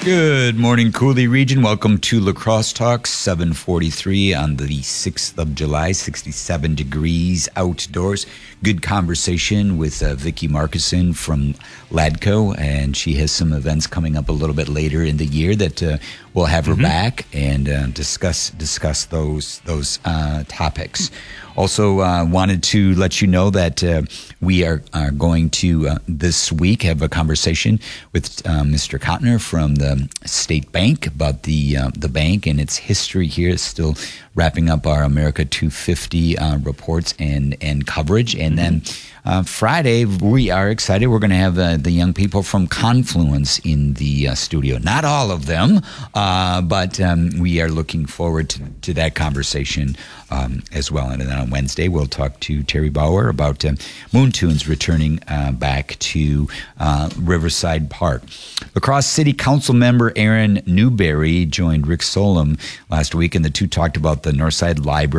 Good morning, Cooley Region. Welcome to La Crosse Talk, 7:43 on the 6th of July, 67 degrees outdoors. Good conversation with Vicki Markison from LADCO, and she has some events coming up a little bit later in the year that we'll have her back and discuss those topics. Also, wanted to let you know that we are going to this week have a conversation with Mr. Cotner from the State Bank about the bank and its history here. It's still wrapping up our America 250 reports and coverage. And then Friday, we are excited. We're going to have the young people from Confluence in the studio. Not all of them, but we are looking forward to that conversation as well. And then on Wednesday, we'll talk to Terry Bauer about Moon Tunes returning back to Riverside Park. La Crosse City Council member Aaron Newberry joined Rick Solem last week, and the two talked about the Northside Library